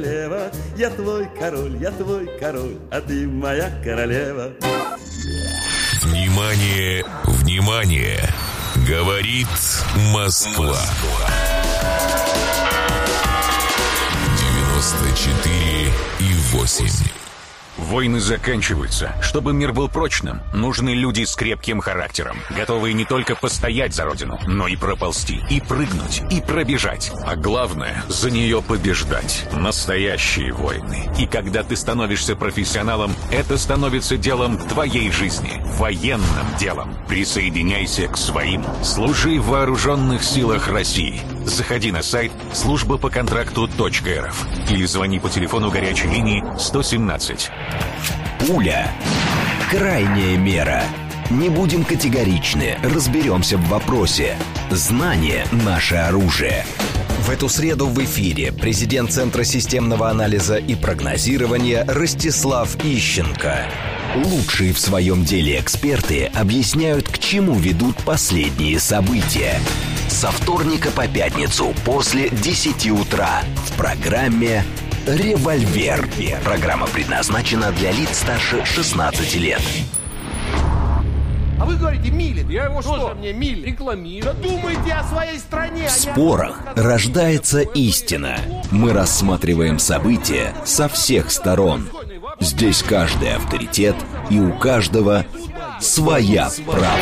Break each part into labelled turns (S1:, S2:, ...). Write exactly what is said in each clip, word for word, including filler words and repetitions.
S1: Я твой король, я твой король, а ты моя королева.
S2: Внимание, внимание! Говорит Москва. девяносто четыре и восемь.
S3: Войны заканчиваются. Чтобы мир был прочным, нужны люди с крепким характером, готовые не только постоять за родину, но и проползти, и прыгнуть, и пробежать. А главное, за нее побеждать. Настоящие войны. И когда ты становишься профессионалом, это становится делом твоей жизни. Военным делом. Присоединяйся к своим. Служи в вооруженных силах России. Заходи на сайт служба по контракту точка эр эф или звони по телефону горячей линии сто семнадцать.
S4: Пуля. Крайняя мера. Не будем категоричны, разберемся в вопросе. Знание – наше оружие. В эту среду в эфире президент Центра системного анализа и прогнозирования Ростислав Ищенко. Лучшие в своем деле эксперты объясняют, к чему ведут последние события. Со вторника по пятницу после десяти утра в программе «Револьвер». Программа предназначена для лиц старше шестнадцати лет.
S5: А вы говорите, Милин.
S6: Я его
S5: что?
S6: Тоже
S5: мне Милин.
S6: Рекламирую.
S5: Да думайте о своей стране.
S4: В спорах рождается истина. Мы рассматриваем события со всех сторон. Здесь каждый авторитет, и у каждого своя правда.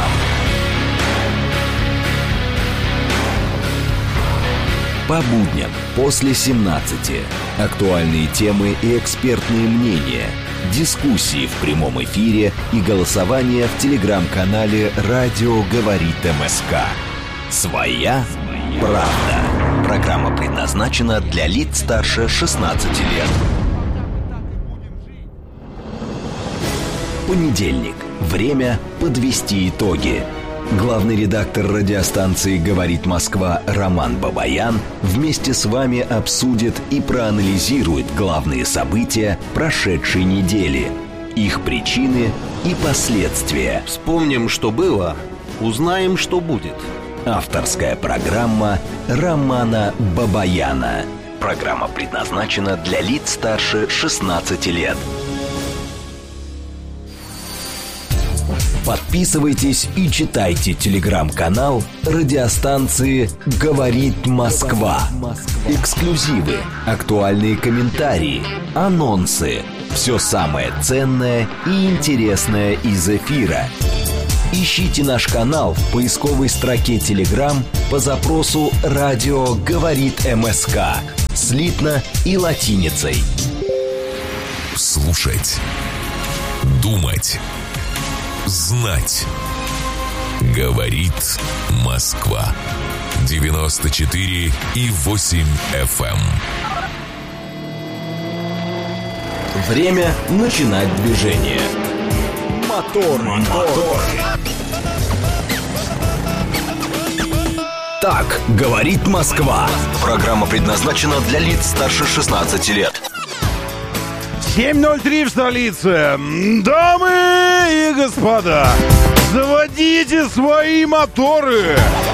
S4: По будням после семнадцати. Актуальные темы и экспертные мнения. Дискуссии в прямом эфире и голосование в телеграм-канале «Радио говорит МСК». Своя правда. Программа предназначена для лиц старше шестнадцати лет. Понедельник. Время подвести итоги. Главный редактор радиостанции «Говорит Москва» Роман Бабаян вместе с вами обсудит и проанализирует главные события прошедшей недели, их причины и последствия.
S7: Вспомним, что было, узнаем, что будет.
S4: Авторская программа Романа Бабаяна. Программа предназначена для лиц старше шестнадцати лет. Подписывайтесь и читайте телеграм-канал радиостанции «Говорит Москва». Эксклюзивы, актуальные комментарии, анонсы. Все самое ценное и интересное из эфира. Ищите наш канал в поисковой строке Telegram по запросу «Радио говорит МСК». Слитно и латиницей.
S2: Слушать. Думать. Знать. Говорит Москва. девяносто четыре и восемь эф эм.
S4: Время начинать движение. Мотор, мотор. Так говорит Москва. Программа предназначена для лиц старше шестнадцати лет.
S8: семь ноль три в столице. Дамы и господа, заводите свои моторы.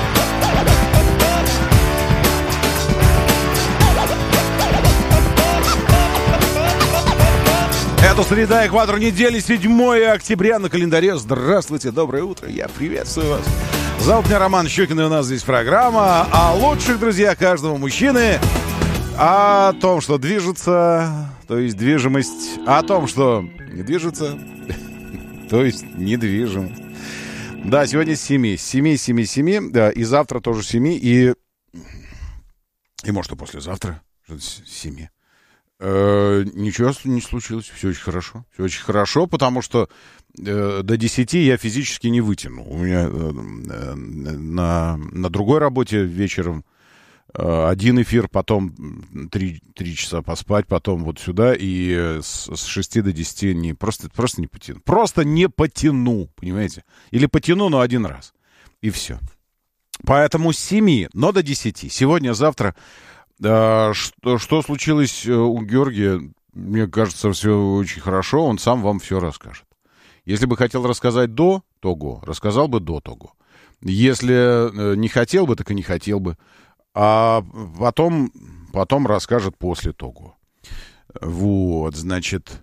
S8: Это среда, экватор недели, седьмое октября на календаре. Здравствуйте, доброе утро, я приветствую вас. Зовут меня Роман Щукин, и у нас здесь программа о лучших друзьях каждого мужчины. О том, что движется, то есть движимость. О том, что не движется, то есть недвижимость. Да, сегодня с семи. С семи, семи, семи. Да, и завтра тоже с семи. И, и может, и послезавтра с семи. Э, ничего не случилось. Все очень хорошо. Все очень хорошо, потому что э, до десяти я физически не вытяну. У меня э, э, на, на другой работе вечером один эфир, потом три, три часа поспать, потом вот сюда, и с, с шести до десяти не, просто, просто не потяну. Просто не потяну, понимаете? Или потяну, но один раз. И все. Поэтому с семи, но до десяти. Сегодня, завтра. Э, что, что случилось у Георгия, мне кажется, все очень хорошо. Он сам вам все расскажет. Если бы хотел рассказать до того, рассказал бы до того. Если не хотел бы, так и не хотел бы. А потом, потом расскажет после того. Вот, значит,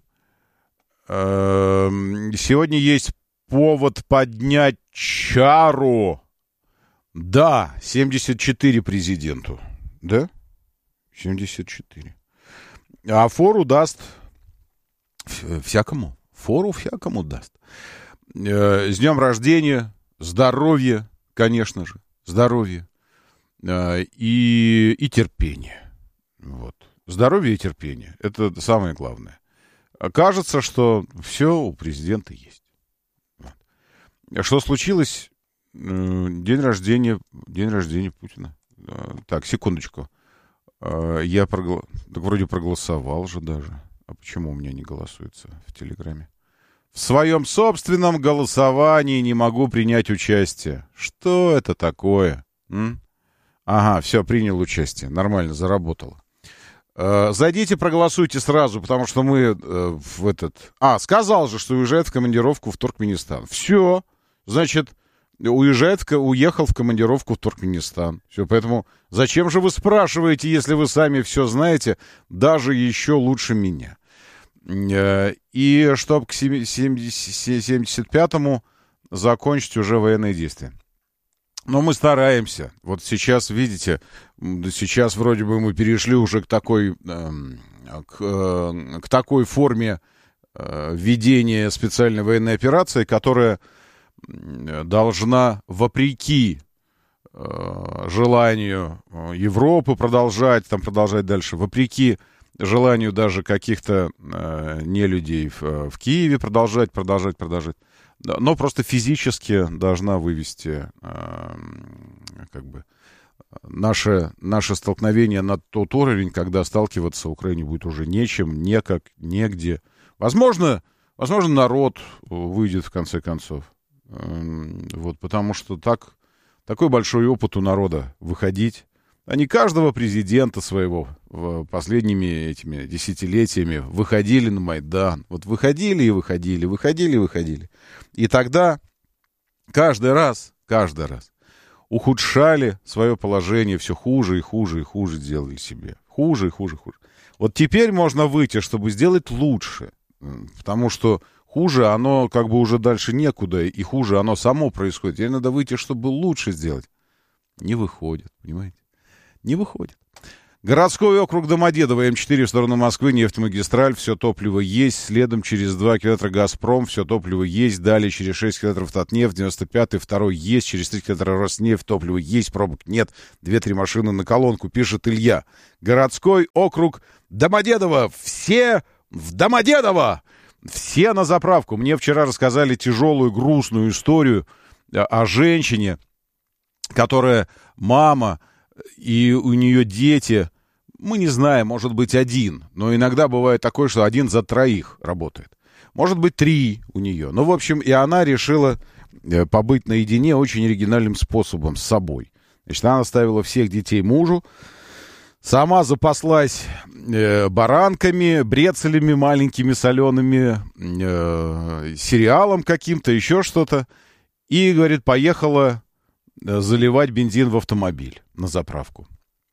S8: сегодня есть повод поднять чару. Да, семьдесят четыре президенту. Да? семьдесят четыре. А фору даст всякому. Фору всякому даст. С днем рождения, здоровья, конечно же, здоровья и, и терпения. Вот. Здоровье и терпение. Это самое главное. Кажется, что все у президента есть. Вот. Что случилось? День рождения, день рождения Путина. Так, секундочку. Я прогла... так вроде проголосовал же даже. А почему у меня не голосуется в Телеграме? В своем собственном голосовании не могу принять участие. Что это такое? М? Ага, все, принял участие. Нормально, заработало. Э, зайдите, проголосуйте сразу, потому что мы э, в этот... А, сказал же, что уезжает в командировку в Туркменистан. Все, значит, уезжает, уехал в командировку в Туркменистан. Все, поэтому зачем же вы спрашиваете, если вы сами все знаете, даже еще лучше меня? И чтобы к семьдесят пятому закончить уже военные действия. Но мы стараемся. Вот сейчас, видите, сейчас вроде бы мы перешли уже к такой, к, к такой форме ведения специальной военной операции, которая должна, вопреки желанию Европы продолжать, там продолжать дальше, вопреки желанию даже каких-то э, нелюдей в, в Киеве продолжать, продолжать, продолжать. Но просто физически должна вывести э, как бы наше, наше столкновение на тот уровень, когда сталкиваться Украине будет уже нечем, некак, негде. Возможно, возможно, народ выйдет в конце концов. Э, вот, потому что так, такой большой опыт у народа выходить. А не каждого президента своего последними этими десятилетиями выходили на Майдан. Вот выходили и выходили, выходили и выходили. И тогда каждый раз, каждый раз ухудшали свое положение, все хуже и хуже и хуже делали себе. Хуже и хуже и хуже. Вот теперь можно выйти, чтобы сделать лучше. Потому что хуже оно как бы уже дальше некуда, и хуже оно само происходит. Теперь надо выйти, чтобы лучше сделать. Не выходит, понимаете? Не выходит. Городской округ Домодедово, М четыре в сторону Москвы, нефтемагистраль, все топливо есть. Следом через два километра Газпром, все топливо есть. Далее через шесть километров Татнефть, девяносто пятый, второй есть. Через три километра Роснефть, топливо есть, пробок нет. Две-три машины на колонку, пишет Илья. Городской округ Домодедово. Все в Домодедово! Все на заправку. Мне вчера рассказали тяжелую, грустную историю о женщине, которая мама... И у нее дети, мы не знаем, может быть, один. Но иногда бывает такое, что один за троих работает. Может быть, три у нее. Ну, в общем, и она решила побыть наедине очень оригинальным способом с собой. Значит, она оставила всех детей мужу. Сама запаслась э, баранками, брецелями маленькими солеными, э, сериалом каким-то, еще что-то. И, говорит, поехала... заливать бензин в автомобиль на заправку.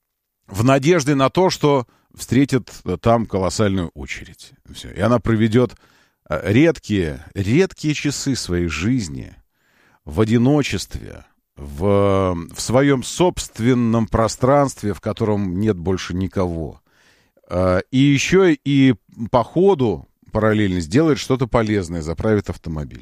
S8: В надежде на то, что встретит там колоссальную очередь. Все. И она проведет редкие, редкие часы своей жизни в одиночестве, в, в своем собственном пространстве, в котором нет больше никого. И еще и по ходу параллельно сделает что-то полезное, заправит автомобиль.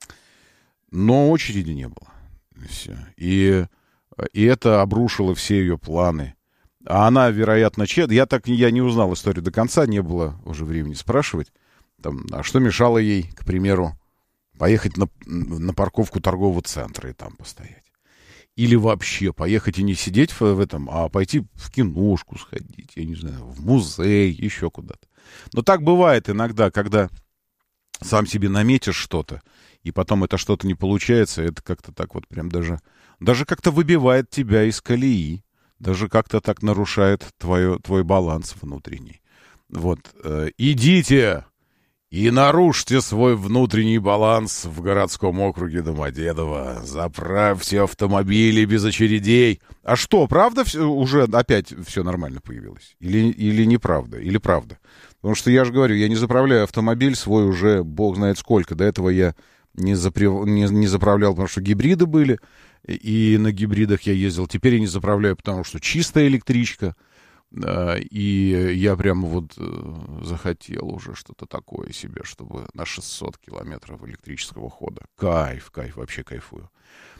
S8: Но очереди не было. Все. И, и это обрушило все ее планы. А она, вероятно, чет... Я так я не узнал историю до конца, не было уже времени спрашивать. Там, а что мешало ей, к примеру, поехать на, на парковку торгового центра и там постоять? Или вообще поехать и не сидеть в, в этом, а пойти в киношку сходить, я не знаю, в музей, еще куда-то. Но так бывает иногда, когда сам себе наметишь что-то, и потом это что-то не получается, это как-то так вот прям даже, даже как-то выбивает тебя из колеи, даже как-то так нарушает твое, твой баланс внутренний. Вот, э, идите, И нарушьте свой внутренний баланс в городском округе Домодедово. Заправьте автомобили без очередей. А что, правда все, уже опять все нормально появилось? Или, или неправда? Или правда? Потому что я же говорю, я не заправляю автомобиль свой уже бог знает сколько. До этого я не, запрев... не, не заправлял, потому что гибриды были. И на гибридах я ездил. Теперь я не заправляю, потому что чистая электричка. И я прямо вот захотел уже что-то такое себе, чтобы на шестьсот километров электрического хода. Кайф, кайф, вообще кайфую.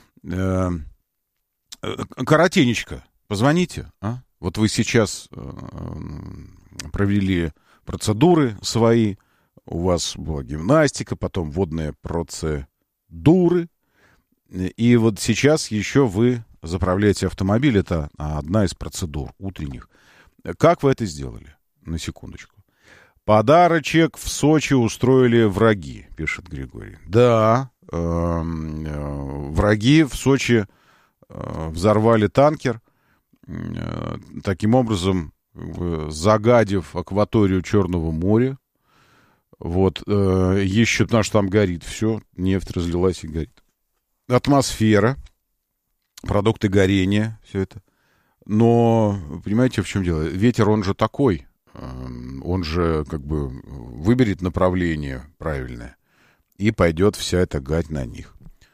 S8: Коротенечко, позвоните, а? Вот вы сейчас провели процедуры свои, у вас была гимнастика, потом водные процедуры, и вот сейчас еще вы заправляете автомобиль, это одна из процедур утренних. Как вы это сделали? На секундочку. Подарочек в Сочи устроили враги, пишет Григорий. Да, э, э, враги в Сочи э, взорвали танкер, э, таким образом э, загадив акваторию Черного моря. Вот, э, ищут, наш там горит все, нефть разлилась и горит. Атмосфера, продукты горения, все это. Но, понимаете, в чем дело? Ветер, он же такой. Он же, как бы, выберет направление правильное. И пойдет вся эта гать на них.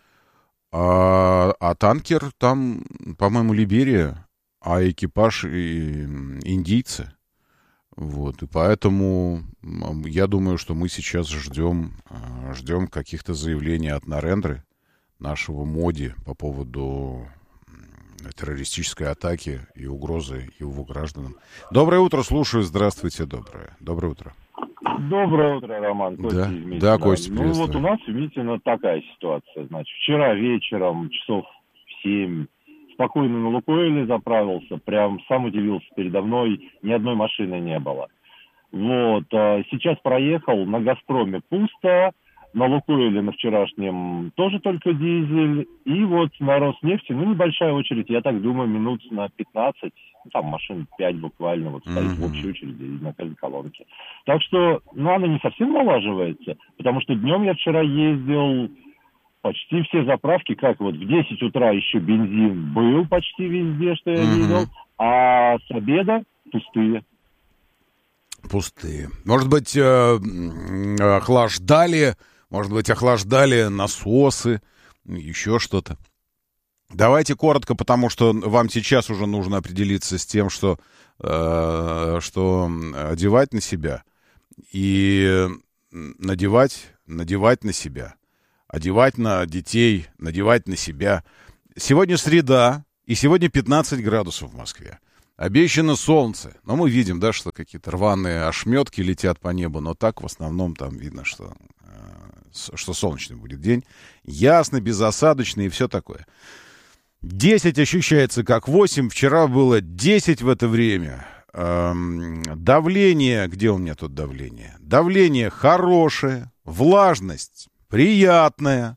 S8: А, а танкер там, по-моему, Либерия, а экипаж и индийцы. Вот. И поэтому я думаю, что мы сейчас ждем, ждем каких-то заявлений от Нарендры, нашего моди, по поводу террористической атаки и угрозы его гражданам. Доброе утро, слушаю. Здравствуйте, доброе. Доброе утро.
S6: Доброе утро, Роман. Костя
S8: да,
S6: из Митина.
S8: да, Костя,
S6: ну вот у нас в Митино такая ситуация. Значит, вчера вечером, часов в семь, спокойно на Лукойле заправился. Прям сам удивился, передо мной ни одной машины не было. Вот. А сейчас проехал, на Газпроме пусто. На Лукойле на вчерашнем тоже только дизель. И вот на Роснефти, ну, небольшая очередь, я так думаю, минут на пятнадцать. Ну, там машин пять буквально вот стоит mm-hmm. в общей очереди на каждой колонке. Так что, ну, она не совсем налаживается, потому что днем я вчера ездил, почти все заправки, как вот в десять утра еще бензин был почти везде, что я mm-hmm. видел, а с обеда пустые.
S8: Пустые. Может быть, э, охлаждали... Может быть, охлаждали насосы, еще что-то. Давайте коротко, потому что вам сейчас уже нужно определиться с тем, что, э, что одевать на себя и надевать, надевать на себя, одевать на детей, надевать на себя. Сегодня среда, и сегодня пятнадцать градусов в Москве. Обещано солнце. Но мы видим, да, что какие-то рваные ошметки летят по небу, но так в основном там видно, что... что солнечный будет день, ясно, безосадочный и все такое. десять ощущается как восемь, вчера было десять в это время. Эм, давление, где у меня тут давление? Давление хорошее, влажность приятная.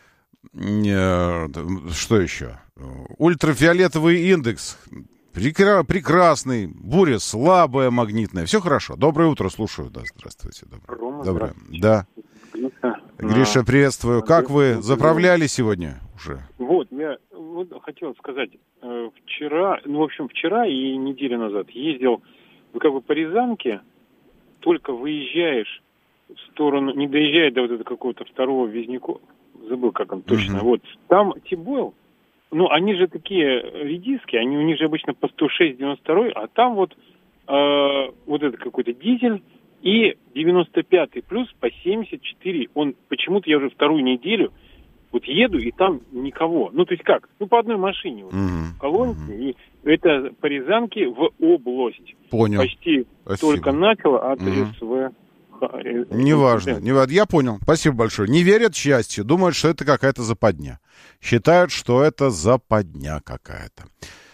S8: Э, что еще? Ультрафиолетовый индекс прекра- прекрасный, буря слабая, магнитная. Все хорошо. Доброе утро, слушаю. Да, здравствуйте. Доброе.
S9: Рома,
S8: Доброе.
S9: Здравствуйте.
S8: Да.
S9: Гриша,
S8: Гриша, приветствую. Как вы заправляли сегодня уже?
S9: Вот, я вот хотел сказать, вчера, ну, в общем, вчера и неделю назад ездил, ну, как бы по Рязанке, только выезжаешь в сторону, не доезжая до вот этого какого-то второго Визняку, забыл, как он точно, угу. Вот, там Тибойл, ну, они же такие редиски, они у них же обычно по сто шесть девяносто два, а там вот, э, вот это какой-то дизель, и девяносто пятый плюс по семьдесят четыре. Он почему-то я уже вторую неделю вот еду, и там никого. Ну, то есть как? Ну, по одной машине. Вот, mm-hmm. в колонке. Mm-hmm. И это по Рязанке в область.
S8: Понял.
S9: Почти Спасибо. Только начало от mm-hmm. СВ.
S8: Неважно, неважно. Я понял. Спасибо большое. Не верят счастью. Думают, что это какая-то западня. Считают, что это западня какая-то.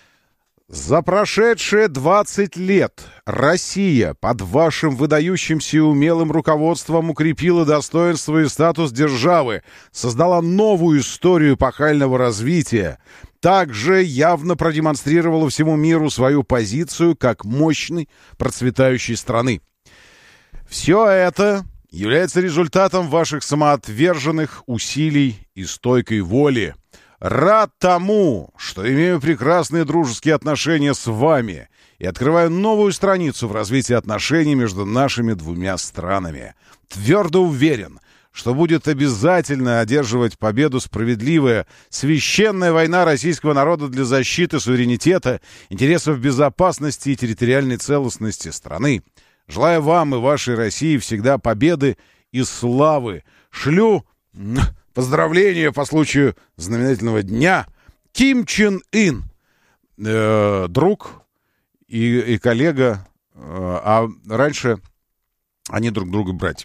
S8: За прошедшие двадцать лет Россия под вашим выдающимся и умелым руководством укрепила достоинство и статус державы, создала новую историю эпохального развития, также явно продемонстрировала всему миру свою позицию как мощной процветающей страны. Все это является результатом ваших самоотверженных усилий и стойкой воли. Рад тому, что имею прекрасные дружеские отношения с вами и открываю новую страницу в развитии отношений между нашими двумя странами. Твердо уверен, что будет обязательно одерживать победу справедливая, священная война российского народа для защиты суверенитета, интересов безопасности и территориальной целостности страны. Желаю вам и вашей России всегда победы и славы. Шлю поздравления по случаю знаменательного дня. Ким Чен Ын, э, друг и, и коллега, э, а раньше они друг друга братья.